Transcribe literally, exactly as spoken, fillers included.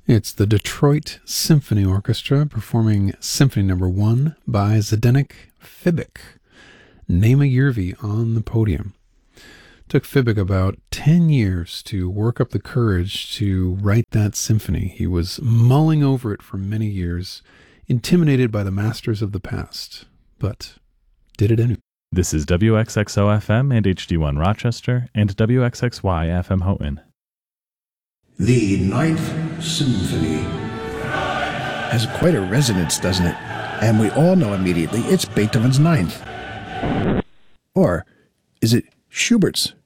It's the Detroit Symphony Orchestra performing Symphony Number One by Zdeněk Fibik. Naima Yervi on the podium. Took Fibik about ten years to work up the courage to write that symphony. He was mulling over it for many years, intimidated by the masters of the past, but did it anyway. This is W X X O F M and H D one Rochester and W X X Y F M Houghton. The Ninth Symphony has quite a resonance, doesn't it? And we all know immediately it's Beethoven's Ninth. Or is it Schubert's